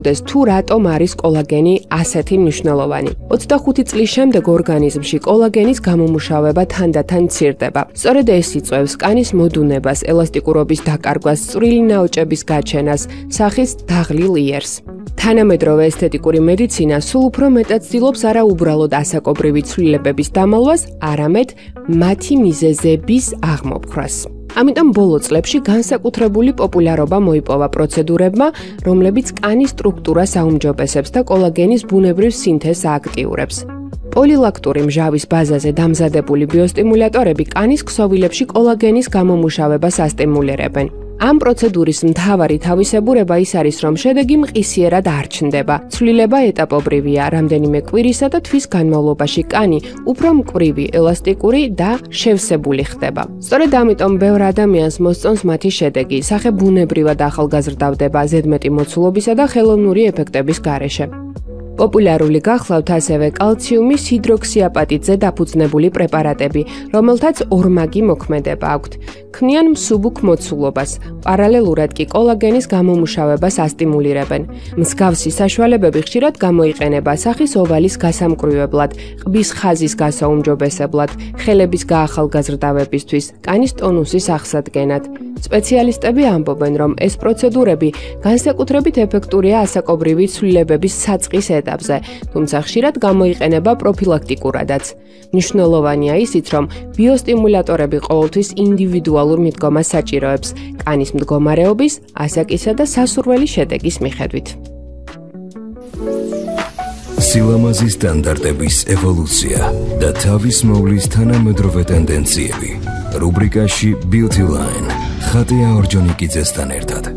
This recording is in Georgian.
თუ რატომ არის კოლაგენი ასეთი მნიშვნელოვანი. 25 წლის შემდეგ ორგანიზმში კოლაგენის გამომუშავება თანდათან მცირდება. სწორედ ეს იწვევს კანის მოდუნებას, ელასტიკურობის დაკარგვას, წვრილი ნაოჭების გაჩენას, სახის დაღლილ იერს. თანამედროვე ესთეტიკური მედიცინა სულ უფრო მეტად ცდილობს არა უბრალოდ ასაკობრივი ცვლილებების დამალვას, არამედ მათი მიზეზების აღმოფხვრას. ამიტომ ბოლო წლებში განსაკუთრებული პოპულარობა მოიპოვა პროცედურებმა, რომლებიც კანის სტრუქტურას აუმჯობესებს და კოლაგენის ბუნებრივ სინთეზს ააქტიურებს. პოლილაქტური მჟავის ბაზაზე დამზადებული ბიოსტიმულატორები კანის ქსოვილებში კოლაგენის გამომუშავებას ასტიმულირებენ. ამ პროცედურის მთავარი თავისებურება ის არის, რომ შედეგი მყისიერად არ ჩნდება. ცვლილება ეტაპობრივია, რამდენიმე კვირისა და თვის განმავლობაში კანი უფრო მკვრივი, ელასტიკური და შევსებული ხდება. სწორედ ამიტომ ბევრ ადამიანს მოსწონს მათი შედეგი, სახე ბუნებრივად ახალგაზრდავდება ზედმეტი მოცულობისა და ხელოვნური ეფექტების გარეშე. პოპულარული გახლავთ ასევე კალციუმის ჰიდროქსიაპატიტზე დაფუძნებული პრეპარატები, რომელთაც ორმაგი მოქმედება აქვთ. ქმნიან მსუბუქ მოცულობას, პარალელურად კი კოლაგენის გამომუშავებას ასტიმულირებენ. მსგავსი საშუალებები ხშირად გამოიყენება სახის ოვალის გასამკვრივებლად, ყბის ხაზის გასაუმჯობესებლად, ხელების გაახალგაზრდავებისთვის, კანის ტონუსის აღსადგენად. სპეციალისტები ამბობენ, რომ ეს პროცედურები განსაკუთრებით ეფექტურია ასაკობრივი ცვლილებების საწყის ეტაპზე, თუმცა ხშირად გამოიყენება პროფილაქტიკურადაც. მნიშვნელოვანია ისიც, რომ ბიოსტიმულატორები ყოველთვის ინდივიდუალურ მიდგომას საჭიროებს, კანის მდგომარეობის, ასაკისა და სასურველი შედეგის მიხედვით. სილამაზის სტანდარტების ევოლუცია და თავის მოვლის თანამედროვე ტენდენციები. რუბრიკაში Beauty Line ხატია ორჯონიკიძესთან ერთად.